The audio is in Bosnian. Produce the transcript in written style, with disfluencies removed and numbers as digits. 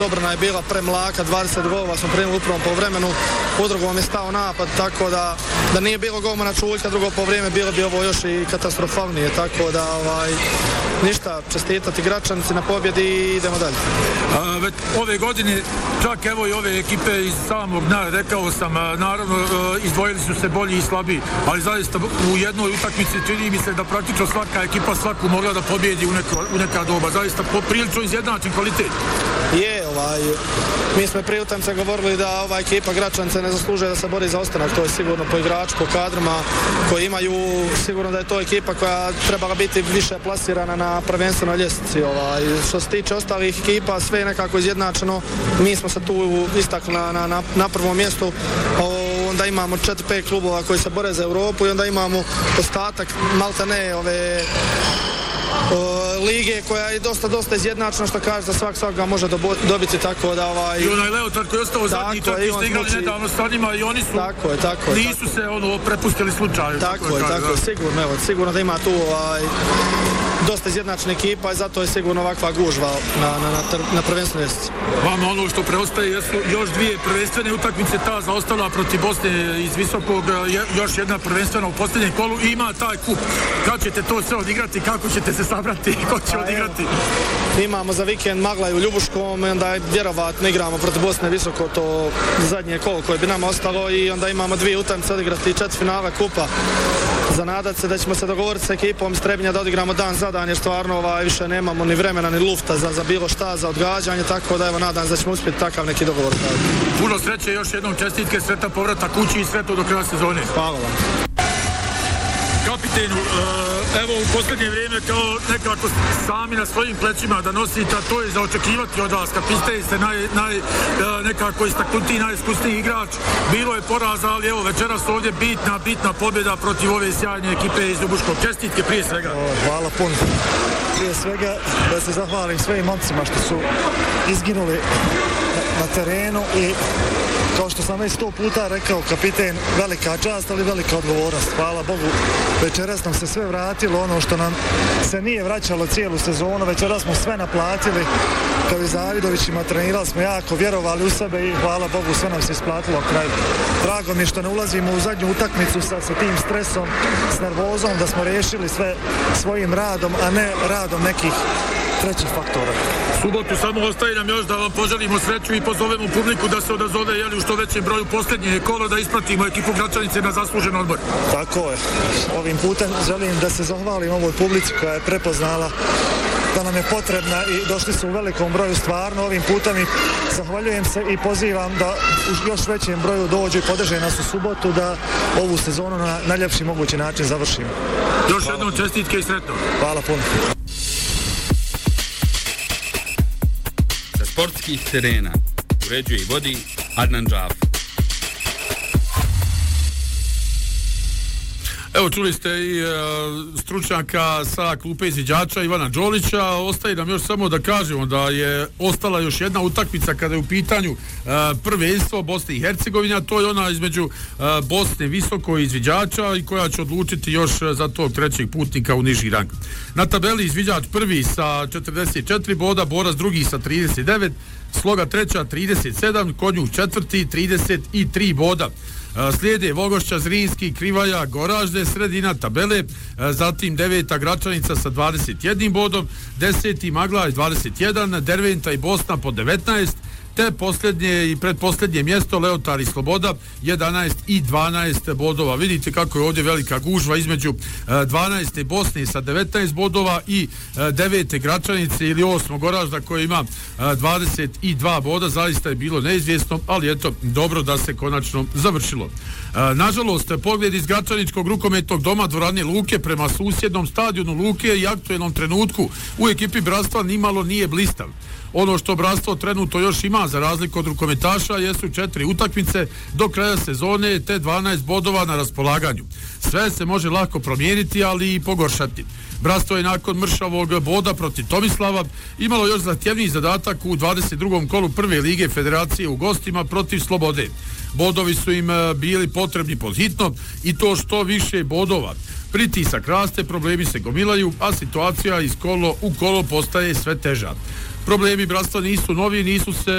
Obrana je bila premlaka, 20 golova smo primili u prvom poluvremenu, u drugom je stao napad, tako da nije bilo golmana Čuljka, drugo poluvreme bilo bi ovo još i katastrofalnije, tako da ništa, čestitati Gračanici na pobjedi i idemo dalje. Već ove godine, čak evo i ove ekipe iz samog dna, rekao sam, naravno izdvojili su se bolji i slabiji, ali zaista u jednoj utakmici čini mi se da praktično svaka ekipa svaku mogla da pobjedi u neka doba, zaista poprilično izjednačen kvalitet. Je, mi smo prije utakmice govorili da ova ekipa Gračanice ne zaslužuje da se bori za ostanak, to je sigurno po igraču, po kadrima koji imaju, sigurno da je to ekipa koja trebala biti više plasirana na prvenstvenoj ljestvici. Što se tiče ostalih ekipa, sve je nekako izjednačeno, mi smo se tu istakli na prvom mjestu, onda imamo 4-5 klubova koji se bore za Europu i onda imamo ostatak maltene ove lige koja je dosta izjednačena, što kaže da svakoga može dobiti, tako da I onaj Leotar koji je ostao zadnji, čak vi ste igrali nedavno sa njima i oni su nisu se prepustili slučaju. Tako je, sigurno da ima tu dosta izjednačena ekipa i zato je sigurno ovakva gužva na prvenstvenoj ljestvici. Vama ono što preostaje jesu još dvije prvenstvene utakmice, ta zaostala protiv Bosne iz Visokog, još jedna prvenstvena u posljednjem kolu i ima taj kup. Kad ćete to sve odigrati, kako ćete se sabrati, ko će odigrati? Imamo za vikend Maglaj u Ljubuškom i onda vjerovatno igramo protiv Bosne Visoko, to zadnje kolo koje bi nam ostalo i onda imamo dvije utakmice odigrati četvrtfinale kupa. Za nadat se da ćemo se dogovoriti sa ekipom iz Trebinja da odigramo dan za dan, jer stvarno više nemamo ni vremena ni lufta za bilo šta, za odgađanje, tako da nadam se da ćemo uspjeti takav neki dogovor. Puno sreće, još jednom čestitke, sretan povratak kući i sretno do kraja sezone. Hvala vam. Kapitenu, evo u posljednje vrijeme kao nekako sami na svojim plećima da nosite, a to je za očekivati od vas, kapiste ste nekako istaknutiji, najiskusniji igrač, bilo je poraza, ali evo večeras ovdje bitna pobjeda protiv ove sjajne ekipe iz Ljubuškog. Čestitke prije svega. Hvala puno. Prije svega da se zahvalim svojim momcima što su izginuli na terenu i kao što sam već 100 puta rekao, kapiten, velika čast, ali velika odgovornost. Hvala Bogu, večeras nam se sve vratilo, ono što nam se nije vraćalo cijelu sezonu, večeras smo sve naplatili, kao i Zavidovićima, trenirali smo jako, vjerovali u sebe i hvala Bogu, sve nam se isplatilo u kraju. Drago mi je što ne ulazimo u zadnju utakmicu sa tim stresom, s nervozom, da smo riješili sve svojim radom, a ne radom nekih trećih faktora. Subotu samo ostaje nam još da vam poželimo sreću i pozovemo publiku da se odazove u što većem broju posljednje kolo, da ispratimo ekipu Gračanice na zaslužen odmor. Tako je. Ovim putem želim da se zahvalim ovoj publici koja je prepoznala da nam je potrebna i došli su u velikom broju stvarno. Ovim putem i zahvaljujem se i pozivam da u još većem broju dođu i podrže nas u subotu da ovu sezonu na najljepši mogući način završimo. Još jednom čestitke i sretno. Hvala puno. Sa sportskih terena uređuje i vodi Adnan Džaf. Evo, čuli ste i stručnjaka sa klupe izviđača Ivana Đolića. Ostaje nam još samo da kažemo da je ostala još jedna utakmica kada je u pitanju prvenstvo Bosne i Hercegovine, to je ona između Bosne Visoko izviđača i koja će odlučiti još za tog trećeg putnika u niži rang. Na tabeli izviđač prvi sa 44 boda, Borac drugi sa 39, Sloga treća 37, Konjuh četvrti 33 boda. Slijede Vogošća, Zrinski, Krivaja, Goražde, sredina tabele, zatim 9. Gračanica sa 21 bodom, 10. Maglaj 21, Derventa i Bosna po 19, te posljednje i predposljednje mjesto Leotar i Sloboda 11 i 12 bodova. Vidite kako je ovdje velika gužva između 12. Bosne sa 19 bodova i 9. Gračanice ili 8. Goražda koji ima 22 boda. Zaista je bilo neizvjesno, ali eto, dobro da se konačno završilo. Nažalost, pogled iz Gračaničkog rukometnog doma dvorane Luke prema susjednom stadionu Luke i aktuelnom trenutku u ekipi Bratstva nimalo nije blistav. Ono što Bratstvo trenutno još ima za razliku od rukometaša jesu 4 utakmice do kraja sezone te 12 bodova na raspolaganju. Sve se može lako promijeniti, ali i pogoršati. Bratstvo je nakon mršavog boda protiv Tomislava imalo još zahtjevniji zadatak u 22. kolu prve lige federacije u gostima protiv Slobode. Bodovi su im bili potrebni pod hitno i to što više bodova. Pritisak raste, problemi se gomilaju, a situacija iz kolo u kolo postaje sve teža. Problemi Bratstva nisu novi, nisu se